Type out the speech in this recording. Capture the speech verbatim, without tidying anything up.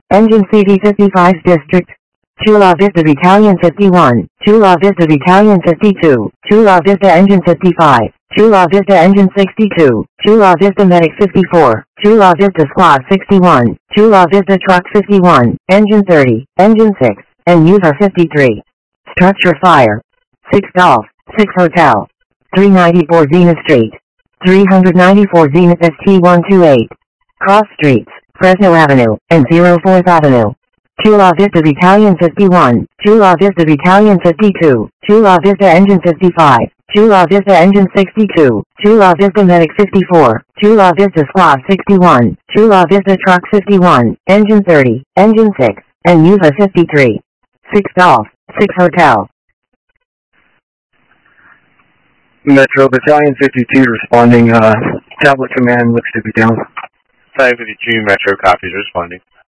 Engine C V fifty-five District. Chula Vista Battalion fifty-one, Chula Vista Battalion fifty-two, Chula Vista Engine fifty-five, Chula Vista Engine sixty-two, Chula Vista Medic fifty-four, Chula Vista Squad sixty-one, Chula Vista Truck fifty-one, Engine thirty, Engine six, and User fifty-three. Structure Fire. six Golf, six Hotel. three ninety-four Zenith Street. three ninety-four Zenith S T one twenty-eight. Cross Streets, Fresno Avenue, and fourth Avenue. Chula Vista Battalion fifty-one, Chula Vista Battalion fifty-two, Chula Vista Engine fifty-five, Chula Vista Engine sixty-two, Chula Vista Medic fifty-four, Chula Vista Squad sixty-one, Chula Vista Truck fifty-one, Engine thirty, Engine six, and User fifty-three. six Golf, six Hotel. Metro Battalion fifty-two responding. Uh, tablet command looks to be down. Battalion fifty-two, Metro copies responding.